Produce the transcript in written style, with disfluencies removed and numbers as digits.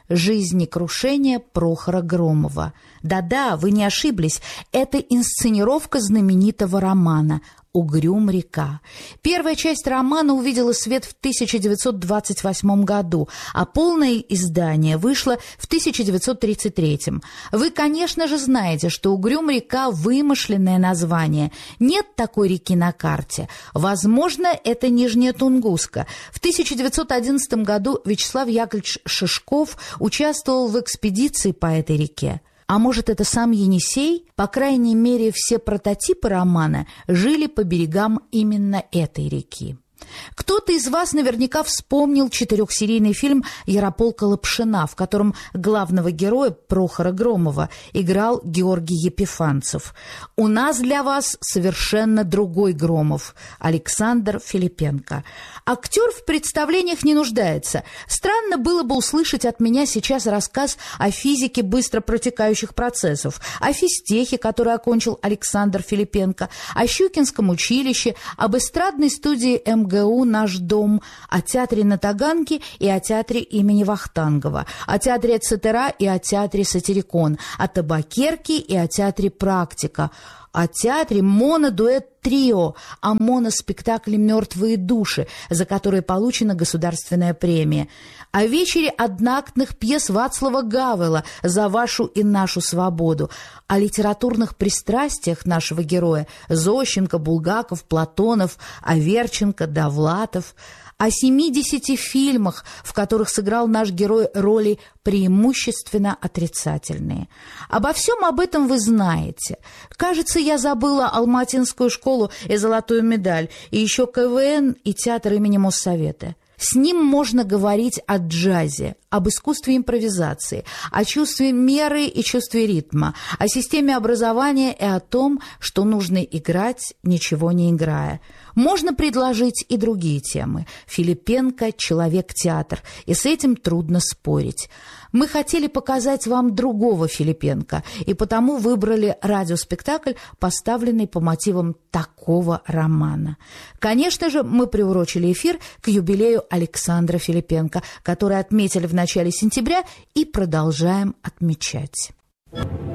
«Жизнекрушение Прохора Громова». Да-да, вы не ошиблись, это инсценировка знаменитого романа «Угрюм река». Первая часть романа увидела свет в 1928 году, а полное издание вышло в 1933. Вы, конечно же, знаете, что Угрюм река – вымышленное название. Нет такой реки на карте. Возможно, это Нижняя Тунгуска. В 1911 году Вячеслав Яковлевич Шишков участвовал в экспедиции по этой реке. А может, это сам Енисей? По крайней мере, все прототипы романа жили по берегам именно этой реки. Кто-то из вас наверняка вспомнил 4-серийный фильм Ярополка Лапшина, в котором главного героя Прохора Громова играл Георгий Епифанцев. У нас для вас совершенно другой Громов – Александр Филипенко. Актер в представлениях не нуждается. Странно было бы услышать от меня сейчас рассказ о физике быстро протекающих процессов, о физтехе, который окончил Александр Филипенко, о Щукинском училище, об эстрадной студии МГУ «Наш дом», о театре на Таганке и о театре имени Вахтангова, о театре Цетера и о театре Сатирикон, о табакерке и о театре Практика, о театре монодуэт-трио, о моноспектакле «Мертвые души», за которые получена государственная премия, о вечере одноактных пьес Вацлава Гавела «За вашу и нашу свободу», о литературных пристрастиях нашего героя Зощенко, Булгаков, Платонов, Аверченко, Довлатов, о 70 фильмах, в которых сыграл наш герой роли преимущественно отрицательные. Обо всем об этом вы знаете. Кажется, я забыла Алматинскую школу и золотую медаль, и еще КВН и театр имени Моссовета. С ним можно говорить о джазе, об искусстве импровизации, о чувстве меры и чувстве ритма, о системе образования и о том, что нужно играть, ничего не играя. Можно предложить и другие темы. Филипенко – человек-театр, и с этим трудно спорить. Мы хотели показать вам другого Филипенко, и потому выбрали радиоспектакль, поставленный по мотивам такого романа. Конечно же, мы приурочили эфир к юбилею Александра Филипенко, который отметили в начале сентября и продолжаем отмечать.